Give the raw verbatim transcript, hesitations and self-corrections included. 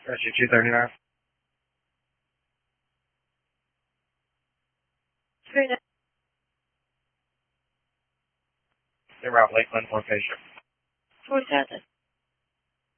Rescue two thirty-nine. Serena. En route, Lakeland, one patient. four thousand.